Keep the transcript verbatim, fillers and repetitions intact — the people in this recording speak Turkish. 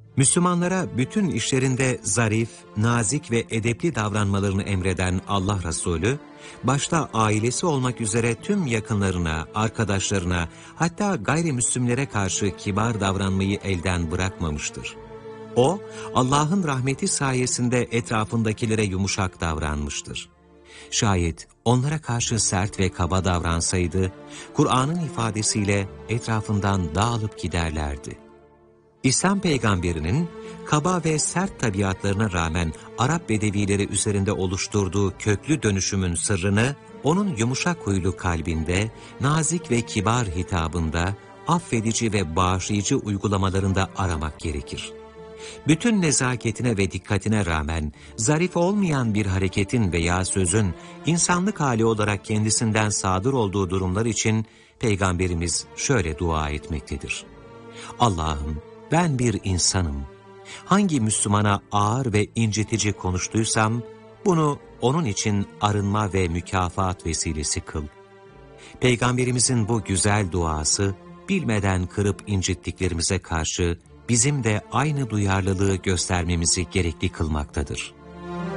Müslümanlara bütün işlerinde zarif, nazik ve edepli davranmalarını emreden Allah Resulü, başta ailesi olmak üzere tüm yakınlarına, arkadaşlarına, hatta gayrimüslimlere karşı kibar davranmayı elden bırakmamıştır. O, Allah'ın rahmeti sayesinde etrafındakilere yumuşak davranmıştır. Şayet onlara karşı sert ve kaba davransaydı, Kur'an'ın ifadesiyle etrafından dağılıp giderlerdi. İslam peygamberinin kaba ve sert tabiatlarına rağmen Arap bedevileri üzerinde oluşturduğu köklü dönüşümün sırrını, onun yumuşak huylu kalbinde, nazik ve kibar hitabında, affedici ve bağışlayıcı uygulamalarında aramak gerekir. Bütün nezaketine ve dikkatine rağmen zarif olmayan bir hareketin veya sözün insanlık hali olarak kendisinden sadır olduğu durumlar için Peygamberimiz şöyle dua etmektedir. Allah'ım, ben bir insanım. Hangi Müslümana ağır ve incitici konuştuysam, bunu onun için arınma ve mükafat vesilesi kıl. Peygamberimizin bu güzel duası, bilmeden kırıp incittiklerimize karşı bizim de aynı duyarlılığı göstermemizi gerekli kılmaktadır.